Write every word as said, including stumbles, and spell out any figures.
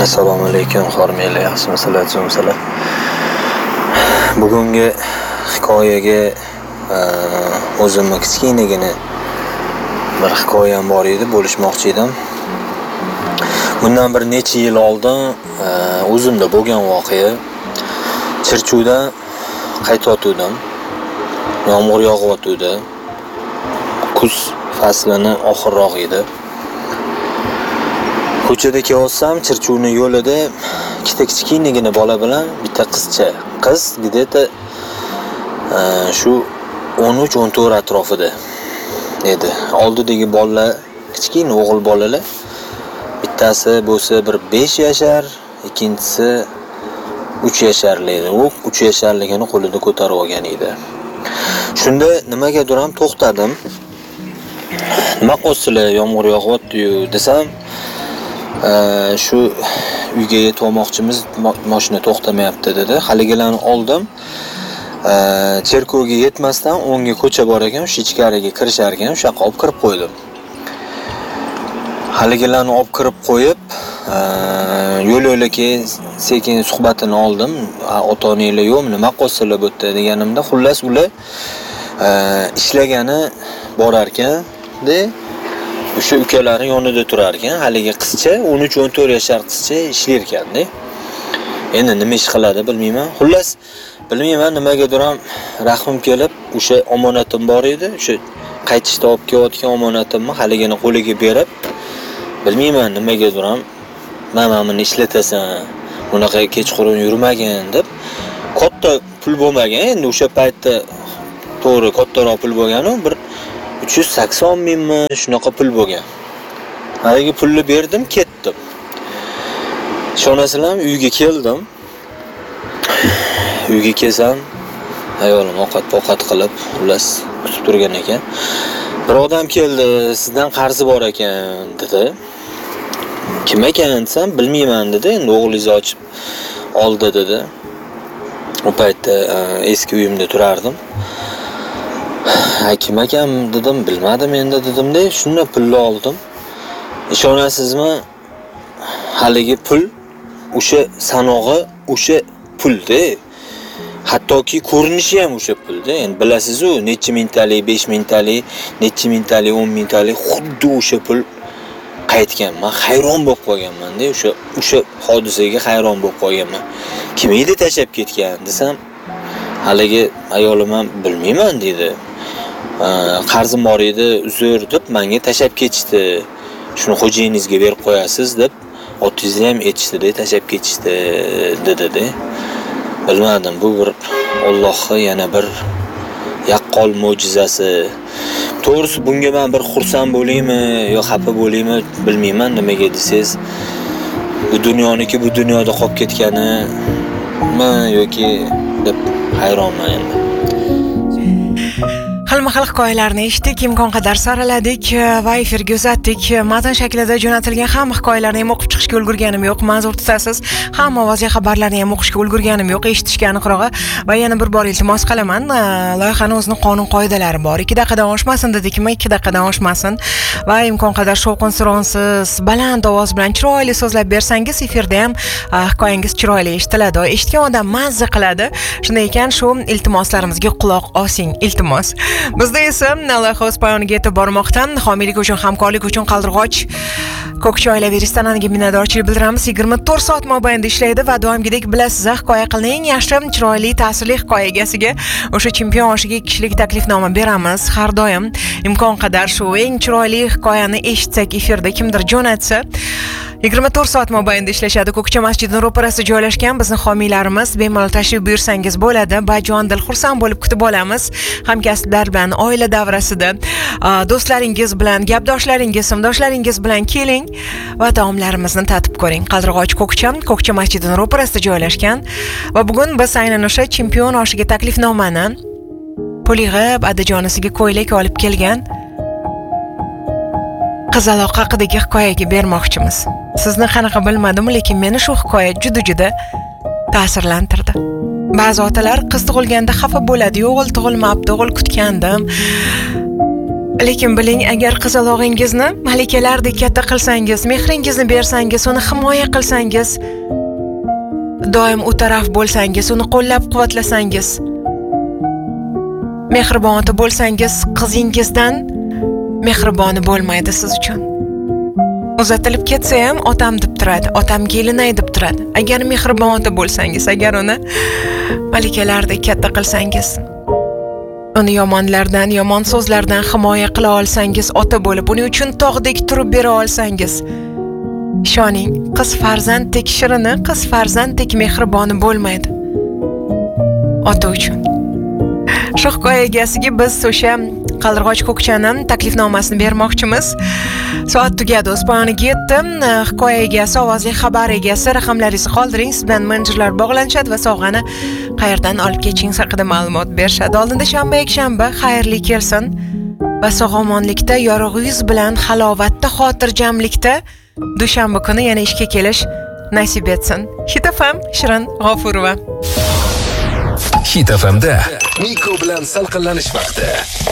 Assalomu alaykum, hormatli yaxshimisizlar, jumsizlar. Bugungi hikoyaga o'zimni kichkinagina bir hikoyam bor edi, bo'lishmoqchi edim. Bundan bir necha yil oldin o'zimda bo'lgan voqea. Chirchuvdan qaytayotgandim. Yomg'ir yog'ayotgandi. Kuz faslini oxirroq edi. Ko'chada kelyapsam, Chirchuvning yo'lida ikkita kichkinagina bola bilan bitta qizcha, qiz gideta shu o'n uch o'n to'rt atrofida edi. Oldidagi bolalar kichkina o'g'il bolalar. Bittasi bo'lsa bir besh yashar, ikkinchisi uch yasharlik edi. U uch yasharligini qo'lida ko'tarib olgan edi. Shunda nimagadir ham to'xtadim. Nima qilsizlar, yomg'ir yog'yapti-yu desam, shu uyga yetmoqchimiz, mashina to'xtamayapti dedi. Haligilarni oldim. Cherkovga yetmasdan o'ngga ko'cha bor ekan, shu ichkariga kirishar ekan, o'sha yoqqa olib kirib qo'ydim. Haligilarni olib kirib qo'yib, yo'l-yo'la keyin sekin suhbatini oldim. Ota-onanglar yo'qmi, nima qilsizlar bu yerda deganimda, xullas ular ishlagani borar ekan-da. O'sha ukalari yonida turar ekan, haligi qizcha o'n uch o'n to'rt yashar qizcha ishlar ekan-da. Endi nima ish qiladi bilmayman. Xullas, bilmayman nimagadir ham rahmim kelib, o'sha omonatim bor edi, o'sha qaytishda olib kelayotgan omonatimni haligini qo'liga berib, bilmayman nimagadir ham mana buni ishlatasan, bunaqa kechqurun yurmagin deb, katta pul bo'lmagan, endi o'sha paytda to'g'ri kattaroq pul bo'lgan-u, bir uch yuz sakson mingmi shunaqa pul bo'lgan. Haligi pulni berdim, ketdim. Shonasilam uyga keldim. Uyga kelsam, ayolim ovqat-povqat qilib, ular kutib turgan ekan. Bir odam keldi, sizdan qarzi bor ekan dedi. Kim ekan desam, bilmayman dedi. Endi o'g'lingiz ochib oldi dedi. O paytda eski uyimda turardim. Ha, kim ekan dedim, bilmadim endi dedim-da, shunda pulni oldim. Ishonasizmi? Haligi pul o'sha sanog'i o'sha pulda. Hattoki ko'rinishi ham o'sha pulda. Endi bilasiz-ku, necha mingtalik, besh mingtalik, necha mingtalik, o'n mingtalik xuddi o'sha pul qaytgan. Men hayron bo'lib qolganman-da, o'sha o'sha hodisaga hayron bo'lib qolganman. Kim edi tashab ketgan desam, haligi ayolim ham bilmayman dedi. Qarzim bor edi, uzr deb menga tashab ketishdi. Shuni xo'jayiningizga berib qo'yasiz deb, otingizni ham aytishdi-da, tashab ketishdi dedi-da. Bilmadim, bu bir Allohning yana bir yaqqol mo'jizasi. To'g'risi bunga men bir xursand bo'laymi yo xafa bo'laymi bilmayman, nimaga desangiz. Bu dunyoniki bu dunyoda qolib ketganimi yoki deb hayronman endi. Xilma-xil hikoyalarni eshitdik, imkon qadar saraladik va efirga uzatdik. Matn shaklida jo'natilgan hamma hikoyalarni ham o'qib chiqishga ulgurganim yo'q. Ma'zur tutasiz. Hamma ovozli xabarlarni ham o'qishga ulgurganim yo'q, eshitishga aniqrog'i. Va yana bir bor iltimos qilaman, loyihaning o'zining qonun-qoidalari bor. ikki daqiqadan oshmasin dedikmi, ikki daqiqadan oshmasin. Va imkon qadar shovqin-suronsiz, baland ovoz bilan chiroyli so'zlab bersangiz, efirda ham hikoyangiz chiroyli eshitiladi. Eshitgan odam mazza qiladi. Shunday ekan, shu iltimoslarimizga quloq osing, iltimos. Bizda esa loyiha o'z poyoniga yetib bormoqda. Homiylik uchun, hamkorlik uchun Qaldirg'och Ko'kchoylar restoraniga minnatdorchilik bildiramiz. yigirma to'rt soat mobaynida ishlaydi va doimgidek bilasiz, hikoya qilgan eng yaxshi, chiroyli, ta'sirli hikoya egasiga o'sha chempion oshiga ikki kishilik taklifnoma beramiz. Har doim imkon qadar shu eng chiroyli hikoyani eshitsak, efirda kimdir jo'natsa, yigirma to'rt soat mobaynida ishlashadi. Ko'kcha masjidining ro'parasida joylashgan bizning homiylarimiz. Bemalol tashrif buyursangiz bo'ladi. Bajon dil xursand bo'lib kutib olamiz. Hamkasblar bilan, oila davrasida, do'stlaringiz bilan, gapdoshlaringiz, simdoshlaringiz bilan keling va taomlarimizni tatib ko'ring. Qaldirg'och Ko'kcha, Ko'kcha masjidining ro'parasida joylashgan va bugun biz aynan o'sha chempion oshiga taklifnomani pul yig'ib, adajonisiga ko'ylak olib kelgan qizaloq haqidagi hikoyaga bermoqchimiz. Sizni qanaqa bilmadim, lekin meni shu hikoya juda-juda ta'sirlantirdi. Ba'zi otalar qiz tug'ilganda xafa bo'ladi, o'g'il tug'ilmabdi, o'g'il kutgandim. Lekin biling, agar qizalog'ingizni malikalardek katta qilsangiz, mehringizni bersangiz, uni himoya qilsangiz, doim u taraf bo'lsangiz, uni qo'llab-quvvatlasangiz, mehribon bo'lsangiz, qizingizdan mehriboni bo'lmaydi siz uchun. Uzatilib ketsa ham otam deb turadi, otam kelinay deb turadi. Agar mehribon bo'lsangiz, agar uni malikalardek katta qilsangiz, uni yomonlardan, yomon so'zlardan himoya qila olsangiz, ota bo'lib, uning uchun tog'dek turib bera olsangiz, ishoning, qiz farzanddek shirini, qiz farzanddek mehriboni bo'lmaydi ota uchun. Shu hikoya egasiga biz o'sha Qaldirg'och Ko'kchani taklifnomasini bermoqchimiz. Soat tugadi, o'z poyoniga yetdi. Hikoya egasi, ovozli xabar egasi, raqamlaringizni qoldiring, siz bilan menejerlar bog'lanishadi va sovg'ani qayerdan olib ketishingiz haqida ma'lumot berishadi. Oldinda shanba, yakshanba xayrli kelsin va sog'-omonlikda, yorug' yuz bilan halovatda, xotirjamlikda dushanba kuni yana ishga kelish nasib etsin. Hit F M, Shirin G'ofurova. Hit F M'da Miko bilan salqinlanish vaqti.